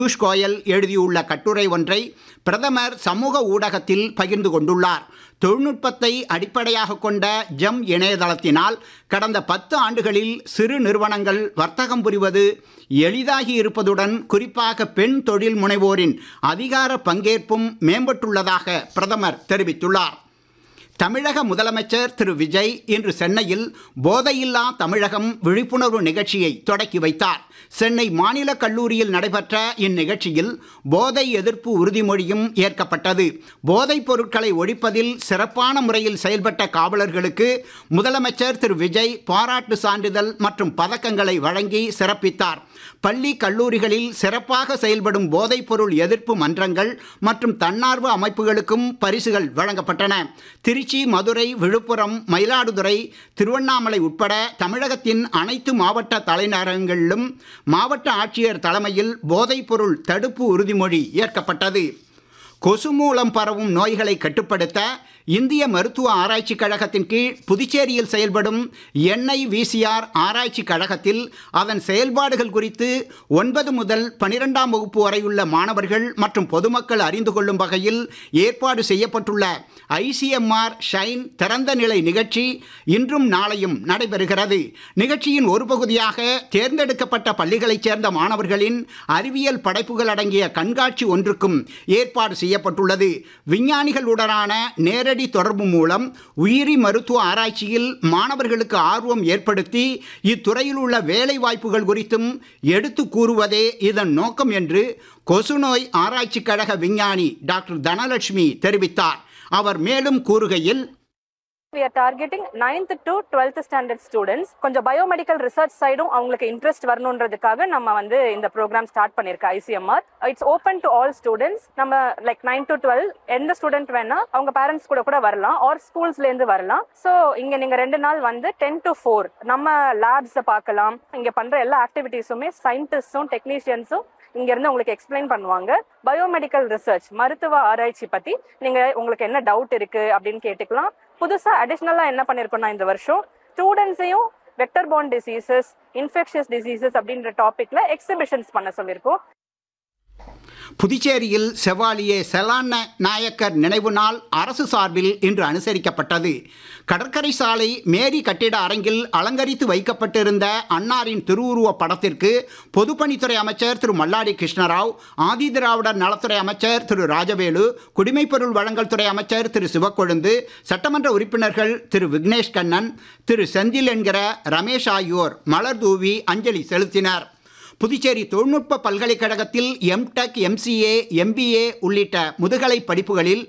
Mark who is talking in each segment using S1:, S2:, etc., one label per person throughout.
S1: பியூஷ் கோயல் எழுதியுள்ள கட்டுரை ஒன்றை பிரதமர் சமூக ஊடகத்தில் பகிர்ந்து கொண்டுள்ளார். தொழில்நுட்பத்தை அடிப்படையாக கொண்ட ஜெம் இணையதளத்தினால் கடந்த 10 ஆண்டுகளில் சிறு நிறுவனங்கள் வர்த்தகம் புரிவது எளிதாகி இருப்பதுடன் குறிப்பாக பெண் தொழில் முனைவோரின் அதிகார பங்கேற்பும் மேம்பட்டுள்ளதாக பிரதமர் தெரிவித்துள்ளார். தமிழக முதலமைச்சர் திரு விஜய் இன்று சென்னையில் போதையில்லா தமிழகம் விழிப்புணர்வு நிகழ்ச்சியை தொடக்கி வைத்தார். சென்னை மாநில கல்லூரியில் நடைபெற்ற இந்நிகழ்ச்சியில் போதை எதிர்ப்பு உறுதிமொழியும் ஏற்கப்பட்டது. போதைப் பொருட்களை ஒழிப்பதில் சிறப்பான முறையில் செயல்பட்ட காவலர்களுக்கு முதலமைச்சர் திரு விஜய் பாராட்டு சான்றிதழ் மற்றும் பதக்கங்களை வழங்கி சிறப்பித்தார். பள்ளி கல்லூரிகளில் சிறப்பாக செயல்படும் போதைப் பொருள் எதிர்ப்பு மன்றங்கள் மற்றும் தன்னார்வ அமைப்புகளுக்கும் பரிசுகள் வழங்கப்பட்டன. திருச்சி, மதுரை, விழுப்புரம், மயிலாடுதுறை, திருவண்ணாமலை உட்பட தமிழகத்தின் அனைத்து மாவட்ட தலைநகரங்களிலும் மாவட்ட ஆட்சியர் தலைமையில் போதைப் பொருள் தடுப்பு உறுதிமொழி ஏற்கப்பட்டது. கொசு மூலம் பரவும் நோய்களை கட்டுப்படுத்த இந்திய மருத்துவ ஆராய்ச்சி கழகத்தின் கீழ் புதுச்சேரியில் செயல்படும் NIVCR ஆராய்ச்சி கழகத்தில் அதன் செயல்பாடுகள் குறித்து 9 முதல் 12ஆம் வகுப்பு வரையுள்ள மாணவர்கள் மற்றும் பொதுமக்கள் அறிந்து கொள்ளும் வகையில் ஏற்பாடு செய்யப்பட்டுள்ள ICMR ஷைன் திறந்த நிலை நிகழ்ச்சி இன்றும் நாளையும் நடைபெறுகிறது. நிகழ்ச்சியின் ஒரு பகுதியாக தேர்ந்தெடுக்கப்பட்ட பள்ளிகளைச் சேர்ந்த மாணவர்களின் அறிவியல் படைப்புகள் அடங்கிய கண்காட்சி ஒன்றுக்கும் ஏற்பாடு செய்யப்பட்டுள்ளது. விஞ்ஞானிகளுடனான நேரடி தொடர்பு மூலம் உயிரி மருத்துவ ஆராய்ச்சியில் மாணவர்களுக்கு ஆர்வம் ஏற்படுத்தி இத்துறையில் உள்ள வேலை வாய்ப்புகள் குறித்தும் எடுத்து கூறுவதே இதன் நோக்கம் என்று கொசுநோய் ஆராய்ச்சி கழக விஞ்ஞானி டாக்டர் தனலட்சுமி தெரிவித்தார். அவர் மேலும் கூறுகையில்,
S2: We are targeting 9th to 12th standard students. கொஞ்சம் பயோமெடிக்கல் ரிசர்ச் சைடும் அவங்களுக்கு இன்ட்ரெஸ்ட் வரணுன்றதுக்காக நம்ம இந்த ப்ரோக்ராம் ஸ்டார்ட் பண்ணிருக்கோம். ICMR it's open to all students. நம்ம 9 to 12 எந்த ஸ்டூடெண்ட் வேணா அவங்க பேரண்ட்ஸ் கூட வரலாம், ஆர் ஸ்கூல்ஸ்ல இருந்து வரலாம். ஸோ இங்க நீங்க 2 நாள் 10 to 4 நம்ம லேப்ஸ் பார்க்கலாம். இங்க பண்ற எல்லா ஆக்டிவிட்டீஸுமே சயின்டிஸ்டும் டெக்னீஷியன்ஸும் இங்க இருந்து உங்களுக்கு எக்ஸ்பிளைன் பண்ணுவாங்க. பயோமெடிக்கல் ரிசர்ச் மருத்துவ ஆராய்ச்சி பத்தி நீங்க உங்களுக்கு என்ன டவுட் இருக்கு அப்படின்னு கேட்டுக்கலாம். புதுசா அடிஷனலா என்ன பண்ணிருக்கோம்னா இந்த வருஷம் ஸ்டூடெண்ட்ஸையும் vector born diseases, infectious diseases அப்படின்ற டாபிக்ல எக்ஸிபிஷன்ஸ் பண்ண சொல்லியிருக்கோம்.
S1: புதுச்சேரியில் செவாலியே செலான நாயக்கர் நினைவு நாள் அரசு சார்பில் இன்று அனுசரிக்கப்பட்டது. கடற்கரை சாலை மேரி கட்டிட அரங்கில் அலங்கரித்து வைக்கப்பட்டிருந்த அன்னாரின் திருவுருவ படத்திற்கு பொதுப்பணித்துறை அமைச்சர் திரு மல்லாடி கிருஷ்ணராவ், ஆதிதிராவிடர் நலத்துறை அமைச்சர் திரு ராஜவேலு, குடிமைப்பொருள் வழங்கல் துறை அமைச்சர் திரு சிவக்கொழுந்து, சட்டமன்ற உறுப்பினர்கள் திரு விக்னேஷ் கண்ணன், திரு செந்தில் என்கிற ரமேஷ் ஆகியோர் மலர் தூவி அஞ்சலி செலுத்தினர். புதுச்சேரி தொழில்நுட்ப பல்கலைக்கழகத்தில் MTech, MCA, MBA உள்ளிட்ட முதுகலை படிப்புகளில்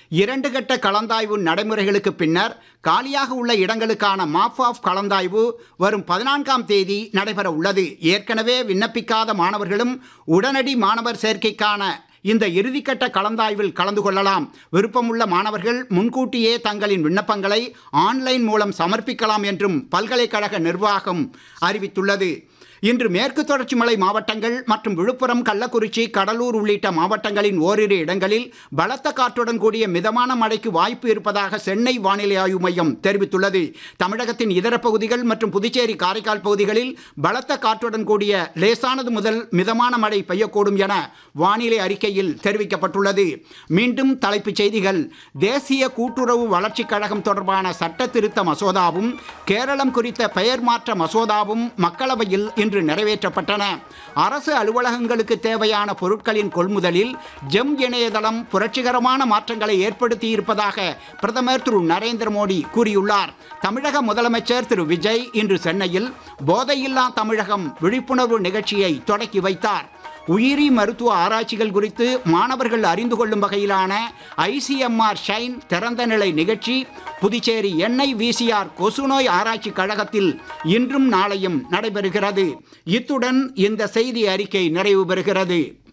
S1: 2 கட்ட கலந்தாய்வு நடைமுறைகளுக்கு பின்னர் காலியாக உள்ள இடங்களுக்கான மாப் ஆஃப் கலந்தாய்வு வரும் 14ஆம் தேதி நடைபெற உள்ளது. ஏற்கனவே விண்ணப்பிக்காத மாணவர்களும் உடனடி மாணவர் சேர்க்கைக்கான இந்த இறுதிக்கட்ட கலந்தாய்வில் கலந்து கொள்ளலாம். விருப்பமுள்ள மாணவர்கள் முன்கூட்டியே தங்களின் விண்ணப்பங்களை ஆன்லைன் மூலம் சமர்ப்பிக்கலாம் என்றும் பல்கலைக்கழக நிர்வாகம் அறிவித்துள்ளது. இன்று மேற்கு தொடர்ச்சி மலை மாவட்டங்கள் மற்றும் விழுப்புரம், கள்ளக்குறிச்சி, கடலூர் உள்ளிட்ட மாவட்டங்களின் ஓரிரு இடங்களில் பலத்த காற்றுடன் கூடிய மிதமான மழைக்கு வாய்ப்பு இருப்பதாக சென்னை வானிலை ஆய்வு மையம் தெரிவித்துள்ளது. தமிழகத்தின் இதர பகுதிகள் மற்றும் புதுச்சேரி, காரைக்கால் பகுதிகளில் பலத்த காற்றுடன் கூடிய லேசானது முதல் மிதமான மழை பெய்யக்கூடும் என வானிலை அறிக்கையில் தெரிவிக்கப்பட்டுள்ளது. மீண்டும் தலைப்புச் செய்திகள். தேசிய கூட்டுறவு வளர்ச்சிக் கழகம் தொடர்பான சட்ட திருத்த மசோதாவும் கேரளம் குறித்த பெயர் மாற்ற மசோதாவும் மக்களவையில் இன்று நிறைவேற்றப்பட்டன. அரசு அலுவலகங்களுக்கு தேவையான பொருட்களின் கொள்முதலில் ஜெம் இணையதளம் புரட்சிகரமான மாற்றங்களை ஏற்படுத்தி இருப்பதாக பிரதமர் திரு நரேந்திர மோடி கூறியுள்ளார். தமிழக முதலமைச்சர் திரு விஜய் இன்று சென்னையில் போதையில்லா தமிழகம் விழிப்புணர்வு நிகழ்ச்சியை தொடக்கி வைத்தார். உயிரி மருத்துவ ஆராய்ச்சிகள் குறித்து மாணவர்கள் அறிந்து கொள்ளும் வகையிலான ICMR ஷைன் திறந்த நிலை நிகழ்ச்சி புதுச்சேரி NIVCR கொசுநோய் ஆராய்ச்சி கழகத்தில் இன்றும் நாளையும் நடைபெறுகிறது. இத்துடன் இந்த செய்தி அறிக்கை நிறைவு பெறுகிறது.